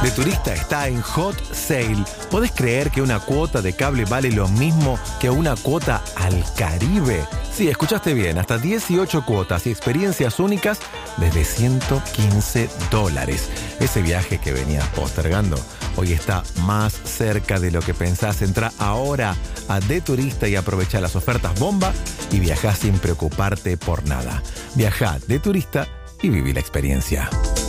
De Turista está en Hot Sale. ¿Podés creer que una cuota de cable vale lo mismo que una cuota al Caribe? Sí, escuchaste bien, hasta 18 cuotas y experiencias únicas desde $115. Ese viaje que venías postergando hoy está más cerca de lo que pensás. Entrá ahora a De Turista y aprovecha las ofertas bomba y viajá sin preocuparte por nada. Viajá de Turista y viví la experiencia.